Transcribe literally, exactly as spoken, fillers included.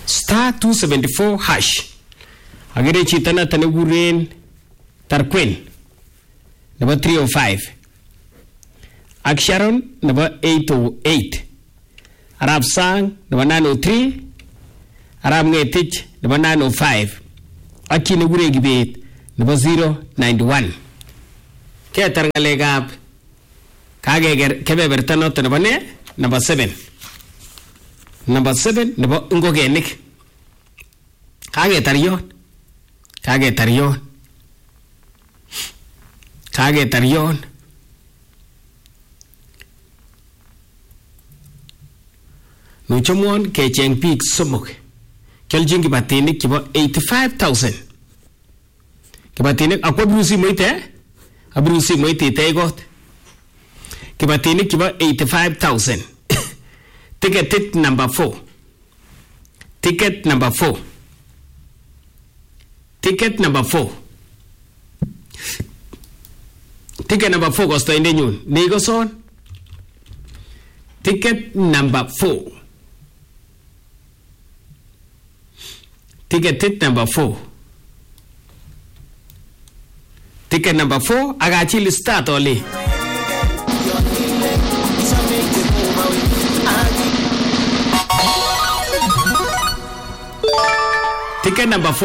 star two seventy-four hash. Agere chito na taneguren Tarquin number three oh five. Ak Sharon number eight oh eight. Arab Sang number nine oh three. Arab Ngetich number nine oh five. Aki negure gibet number zero nine one. Kaya tarangalegab kage kebe bertano to number ne number seven. Number seven number ngogenik. Kage tariyon. Kage tariyon. Kage tariyon. Nuchomon ke cheng pik somok. Keljing kibatinik kibo eighty-five thousand. Kibatinik akwa brusi moite. Abrusi moite tegot. Kibatinik kibo eighty-five thousand. Ticket number four. Ticket number four. Ticket number four. Ticket number four goes to Indian. Negoson. Ticket number four. Ticket number four. Ticket number four. I got you start only. Ticket number four.